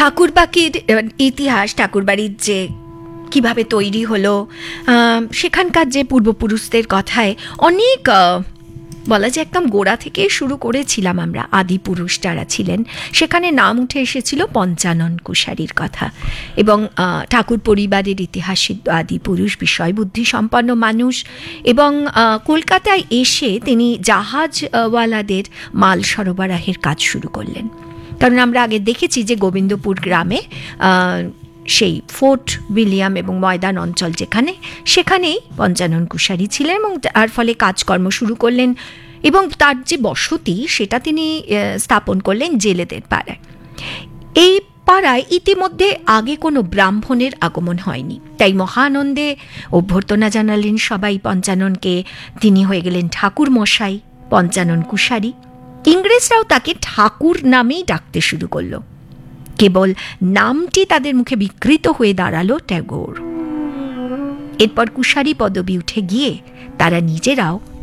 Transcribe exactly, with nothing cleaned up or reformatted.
ঠাকুরবাড়ির ইতিহাস, ঠাকুরবাড়ির যে কিভাবে তৈরি হলো, সেখানকার যে পূর্বপুরুষদের কথায় অনেক বলা যায় একদম গোড়া থেকে শুরু করেছিলাম আমরা। আদি পুরুষ যারা ছিলেন সেখানে নাম উঠে এসেছিল পঞ্চানন কুশারির কথা, এবং ঠাকুর পরিবারের ইতিহাসে আদি পুরুষ বিষয় বুদ্ধি সম্পন্ন মানুষ, এবং কলকাতায় এসে তিনি জাহাজওয়ালাদের মাল সরবরাহের কাজ শুরু করলেন। কারণ আমরা আগে দেখেছি যে গোবিন্দপুর গ্রামে সেই ফোর্ট উইলিয়াম এবং ময়দান অঞ্চল যেখানে, সেখানেই পঞ্চানন কুশারি ছিলেন এবং তার ফলে কাজকর্ম শুরু করলেন, এবং তার যে বসতি সেটা তিনি স্থাপন করলেন জেলেদের পাড়ায়। এই পাড়ায় ইতিমধ্যে আগে কোনো ব্রাহ্মণের আগমন হয়নি, তাই মহানন্দে অভ্যর্থনা জানালেন সবাই পঞ্চাননকে। তিনি হয়ে গেলেন ঠাকুর মশাই পঞ্চানন কুশারি। ইংরেজরাও তাকে ঠাকুর নামেই ডাকতে শুরু করলো। কেবল নামটি তাদের মুখে বিকৃত হয়ে দাঁড়ালো ট্যাগোর। এরপর কুশারি পদবি উঠে গিয়ে তারা নিজেরাও